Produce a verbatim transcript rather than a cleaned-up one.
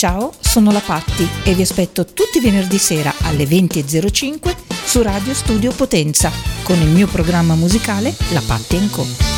Ciao, sono la Patti e vi aspetto tutti i venerdì sera alle venti e zero cinque su Radio Studio Potenza con il mio programma musicale La Patti and Co.